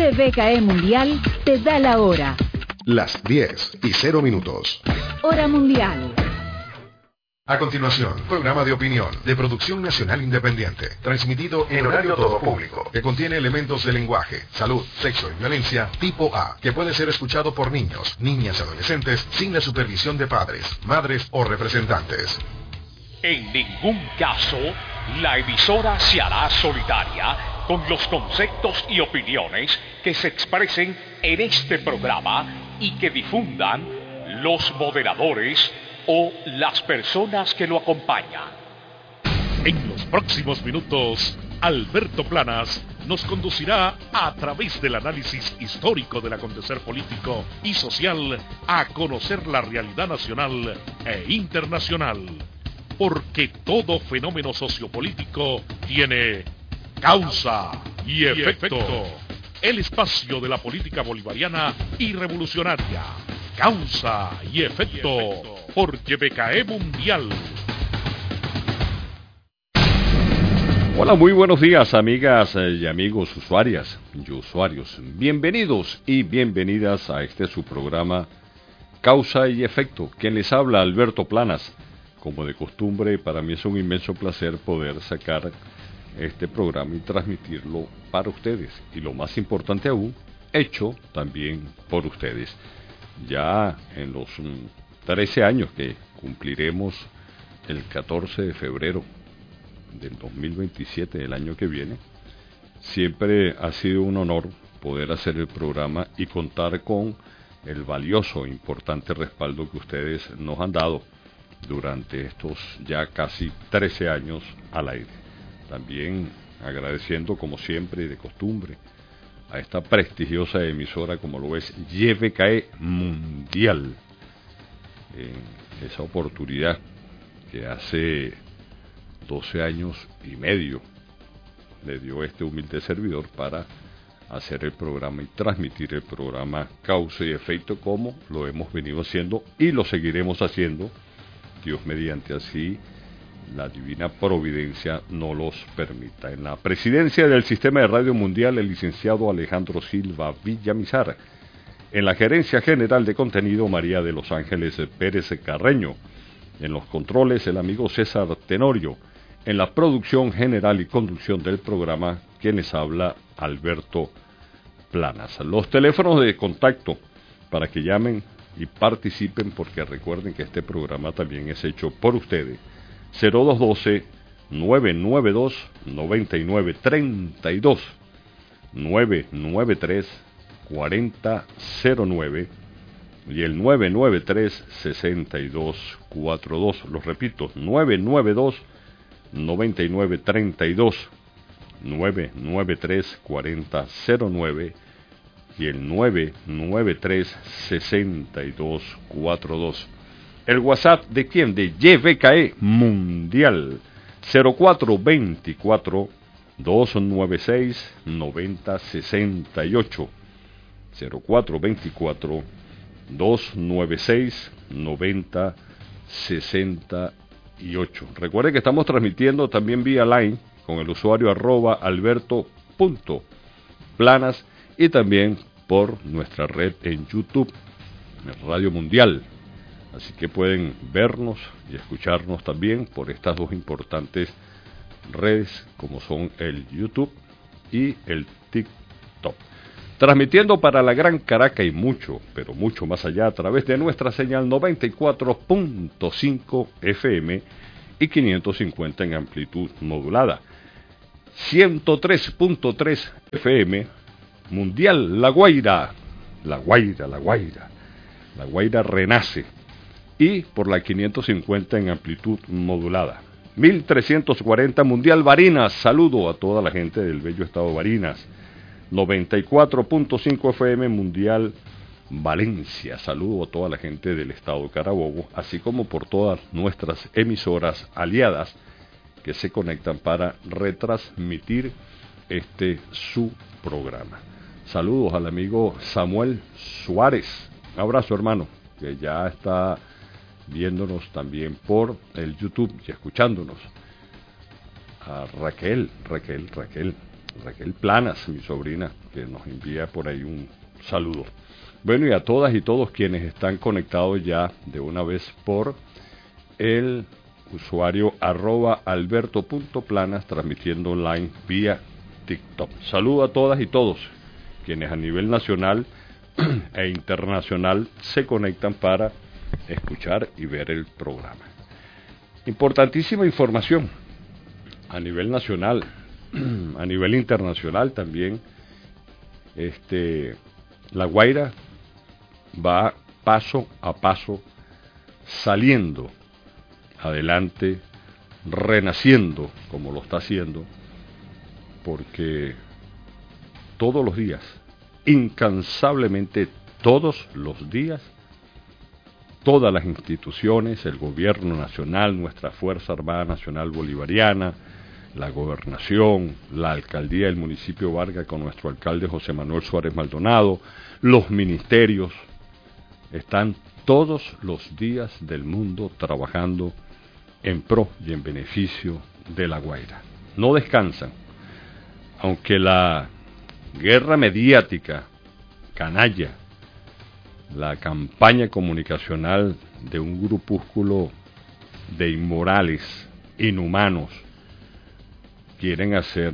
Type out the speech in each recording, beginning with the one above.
YVKE Mundial te da la hora. Las 10:00. Hora mundial. A continuación, programa de opinión de producción nacional independiente, transmitido en horario todo público, que contiene elementos de lenguaje, salud, sexo y violencia tipo A, que puede ser escuchado por niños, niñas y adolescentes sin la supervisión de padres, madres o representantes. En ningún caso, la emisora se hará solidaria con los conceptos y opiniones que se expresen en este programa y que difundan los moderadores o las personas que lo acompañan. En los próximos minutos, Alberto Planas nos conducirá a través del análisis histórico del acontecer político y social a conocer la realidad nacional e internacional. Porque todo fenómeno sociopolítico tiene causa y efecto. El espacio de la política bolivariana y revolucionaria. Causa y efecto. Por YVKE Mundial. Hola, muy buenos días, amigas y amigos usuarias y usuarios. Bienvenidos y bienvenidas a este su programa Causa y Efecto. Quien les habla, Alberto Planas. Como de costumbre, para mí es un inmenso placer poder sacar este programa y transmitirlo para ustedes. Y lo más importante aún, hecho también por ustedes. Ya en los 13 años que cumpliremos el 14 de febrero del 2027, el año que viene, siempre ha sido un honor poder hacer el programa y contar con el valioso e importante respaldo que ustedes nos han dado durante estos ya casi 13 años al aire. También agradeciendo, como siempre y de costumbre, a esta prestigiosa emisora como lo es YVKE Mundial, esa oportunidad que hace 12 años y medio le dio este humilde servidor para hacer el programa y transmitir el programa Causa y Efecto, como lo hemos venido haciendo y lo seguiremos haciendo, Dios mediante, así la divina providencia nos los permita. En la presidencia del Sistema de Radio Mundial, el licenciado Alejandro Silva Villamizar. En la gerencia general de contenido, María de los Ángeles Pérez Carreño. En los controles, el amigo César Tenorio. En la producción general y conducción del programa, quien les habla, Alberto Planas. Los teléfonos de contacto para que llamen y participen, porque recuerden que este programa también es hecho por ustedes. 0212-992-9932, 993-4009 y el 993-6242. Los repito, 992-9932, 993-4009 y el 993-6242. El WhatsApp de quién, de YVKE Mundial, 0424-296-9068, 0424-296-9068. Recuerde que estamos transmitiendo también vía line con el usuario @alberto.planas y también por nuestra red en YouTube, Radio Mundial. Así que pueden vernos y escucharnos también por estas dos importantes redes como son el YouTube y el TikTok. Transmitiendo para la Gran Caracas y mucho, pero mucho más allá a través de nuestra señal 94.5 FM y 550 en amplitud modulada. 103.3 FM Mundial La Guaira. La Guaira renace. Y por la 550 en amplitud modulada. 1340 Mundial Barinas. Saludo a toda la gente del bello estado Barinas. 94.5 FM Mundial Valencia. Saludo a toda la gente del estado Carabobo, así como por todas nuestras emisoras aliadas que se conectan para retransmitir su programa. Saludos al amigo Samuel Suárez. Un abrazo, hermano, que ya está viéndonos también por el YouTube y escuchándonos. A Raquel, Raquel Planas, mi sobrina, que nos envía por ahí un saludo. Bueno, y a todas y todos quienes están conectados ya de una vez por el usuario @alberto.planas, transmitiendo online vía TikTok. Saludo a todas y todos quienes a nivel nacional e internacional se conectan para escuchar y ver el programa. Importantísima información a nivel nacional, a nivel internacional también. La Guaira va paso a paso saliendo adelante, renaciendo como lo está haciendo, porque todos los días, incansablemente todos los días, todas las instituciones, el gobierno nacional, nuestra Fuerza Armada Nacional Bolivariana, la gobernación, la alcaldía del municipio Vargas con nuestro alcalde José Manuel Suárez Maldonado, los ministerios, están todos los días del mundo trabajando en pro y en beneficio de La Guaira. No descansan, aunque la guerra mediática canalla, la campaña comunicacional de un grupúsculo de inmorales, inhumanos, quieren hacer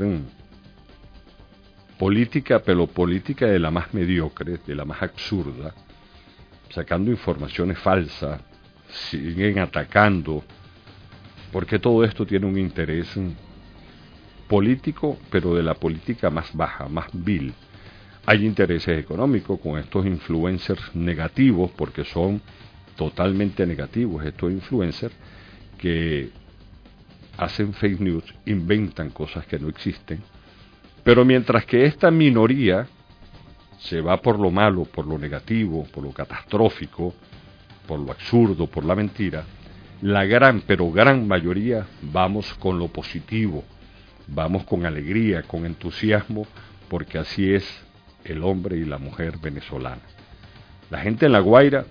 política, pero política de la más mediocre, de la más absurda, sacando informaciones falsas, siguen atacando, porque todo esto tiene un interés político, pero de la política más baja, más vil. Hay intereses económicos con estos influencers negativos, porque son totalmente negativos estos influencers que hacen fake news, inventan cosas que no existen, pero mientras que esta minoría se va por lo malo, por lo negativo, por lo catastrófico, por lo absurdo, por la mentira, la gran, pero gran mayoría vamos con lo positivo, vamos con alegría, con entusiasmo, porque así es el hombre y la mujer venezolana. La gente en La Guaira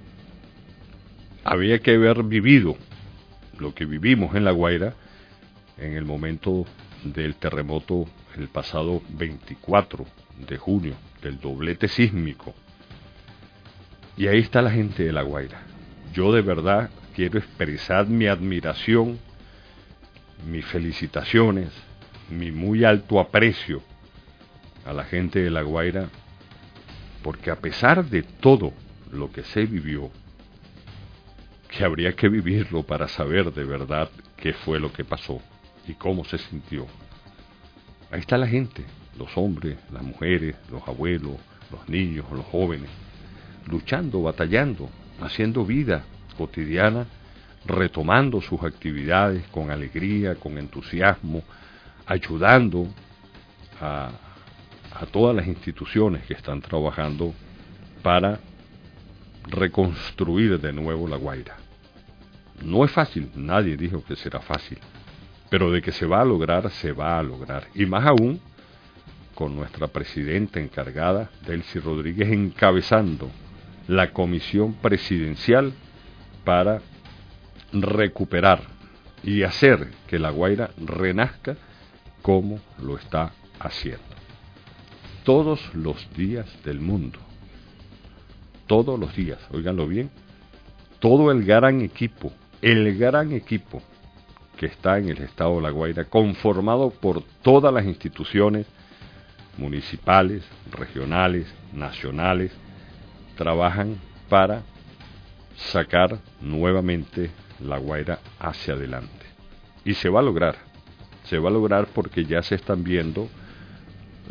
había que haber vivido lo que vivimos en La Guaira en el momento del terremoto el pasado 24 de junio, del doblete sísmico. Y ahí está la gente de La Guaira. Yo de verdad quiero expresar mi admiración, mis felicitaciones, mi muy alto aprecio a la gente de La Guaira, porque a pesar de todo lo que se vivió, que habría que vivirlo para saber de verdad qué fue lo que pasó y cómo se sintió. Ahí está la gente, los hombres, las mujeres, los abuelos, los niños, los jóvenes, luchando, batallando, haciendo vida cotidiana, retomando sus actividades con alegría, con entusiasmo, ayudando a todas las instituciones que están trabajando para reconstruir de nuevo La Guaira. No es fácil, nadie dijo que será fácil, pero de que se va a lograr, se va a lograr. Y más aún con nuestra presidenta encargada, Delcy Rodríguez, encabezando la comisión presidencial para recuperar y hacer que La Guaira renazca como lo está haciendo. Todos los días del mundo, todos los días, óiganlo bien, todo el gran equipo que está en el estado de La Guaira, conformado por todas las instituciones municipales, regionales, nacionales, trabajan para sacar nuevamente La Guaira hacia adelante. Y se va a lograr porque ya se están viendo